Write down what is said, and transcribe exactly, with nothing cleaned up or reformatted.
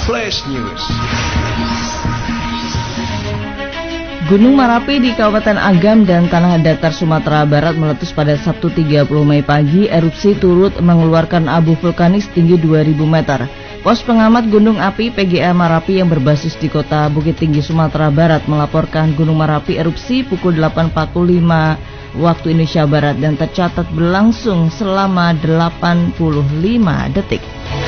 Flash News. Gunung Merapi di Kabupaten Agam dan Tanah Datar Sumatera Barat meletus pada Sabtu tiga puluh Mei pagi. Erupsi turut mengeluarkan abu vulkanis tinggi dua ribu meter. Pos pengamat Gunung Api P G A Merapi yang berbasis di kota Bukit Tinggi, Sumatera Barat melaporkan Gunung Merapi erupsi pukul delapan empat puluh lima waktu Indonesia Barat dan tercatat berlangsung selama delapan puluh lima detik.